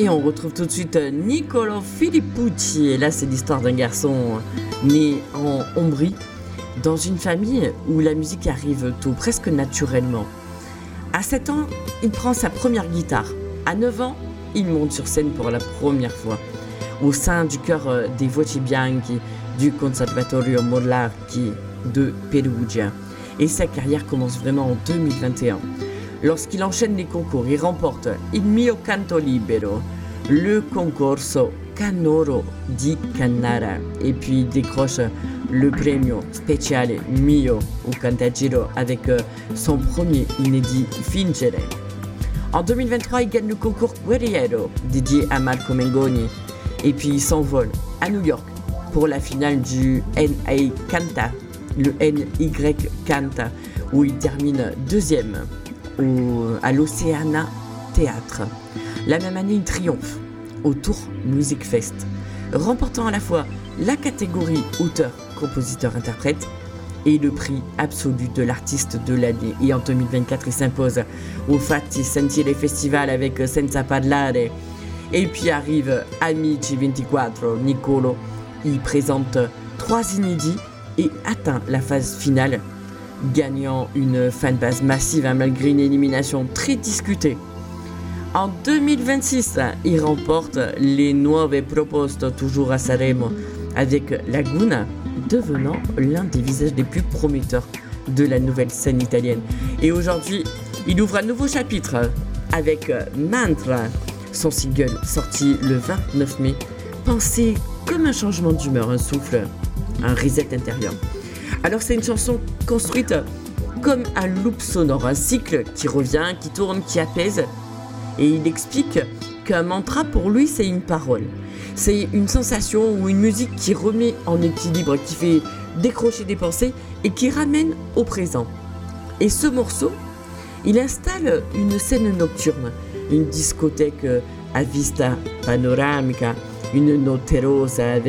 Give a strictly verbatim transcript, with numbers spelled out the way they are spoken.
Et on retrouve tout de suite Niccolò Filippucci. Et là, c'est l'histoire d'un garçon né en Ombrie, dans une famille où la musique arrive tôt, presque naturellement. À sept ans, il prend sa première guitare. À neuf ans, il monte sur scène pour la première fois, au sein du chœur des Voci Bianchi du Conservatorio Morlacchi de Perugia. Et sa carrière commence vraiment en deux mille vingt et un. Lorsqu'il enchaîne les concours, il remporte Il mio canto libero, le concorso Canoro di Cannara, et puis il décroche le premio speciale Mio au Cantagiro avec son premier inédit Fingere. En deux mille vingt-trois, il gagne le concours Guerriero dédié à Marco Mengoni, et puis il s'envole à New York pour la finale du N A Canta, le N Y Canta, où il termine deuxième au, à l'Oceana Théâtre. La même année, il triomphe au Tour Music Fest, remportant à la fois la catégorie auteur, compositeur, interprète et le prix absolu de l'artiste de l'année. Et en deux mille vingt-quatre, il s'impose au Fatti Sentire Festival avec Senza Parlare. Et puis arrive Amici vingt-quatre, Niccolò. Il présente trois inédits et atteint la phase finale, gagnant une fanbase massive hein, malgré une élimination très discutée. En deux mille vingt-six, il remporte les Nuove Proposte, toujours à Sanremo, avec Laguna, devenant l'un des visages les plus prometteurs de la nouvelle scène italienne. Et aujourd'hui, il ouvre un nouveau chapitre avec Mantra, son single sorti le vingt-neuf mai, pensé comme un changement d'humeur, un souffle, un reset intérieur. Alors c'est une chanson construite comme un loop sonore, un cycle qui revient, qui tourne, qui apaise. Et il explique qu'un mantra pour lui c'est une parole. C'est une sensation ou une musique qui remet en équilibre, qui fait décrocher des pensées et qui ramène au présent. Et ce morceau, il installe une scène nocturne, une discothèque à vista panoramica, une note rosa avec